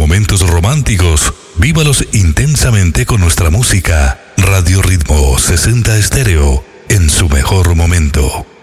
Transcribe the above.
momentos románticos, vívalos intensamente con nuestra música. Radio Ritmo 60 Estéreo, en su mejor momento.